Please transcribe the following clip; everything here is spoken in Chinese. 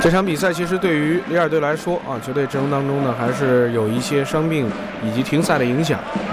这场比赛其实对于里尔队来说啊，球队阵容当中呢还是有一些伤病以及停赛的影响。